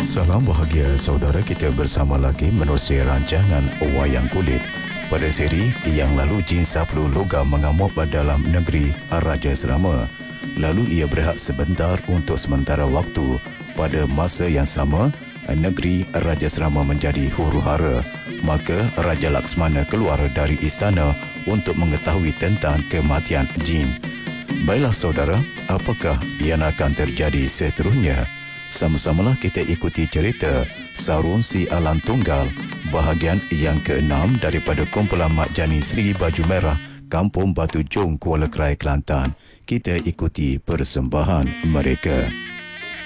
Salam bahagia saudara, kita bersama lagi menerusi rancangan Wayang Kulit. Pada seri yang lalu, jin 10 logam mengamuk dalam negeri Raja Serama. Lalu ia berehat sebentar untuk sementara waktu. Pada masa yang sama, negeri Raja Serama menjadi huru-hara. Maka Raja Laksmana keluar dari istana untuk mengetahui tentang kematian jin. Baiklah saudara, apakah yang akan terjadi seterusnya? Sama-samalah kita ikuti cerita Sarun Si Alang Tunggal, bahagian yang ke-6 daripada kumpulan Mak Jani Seri Baju Merah, Kampung Batu Jong, Kuala Krai, Kelantan. Kita ikuti persembahan mereka.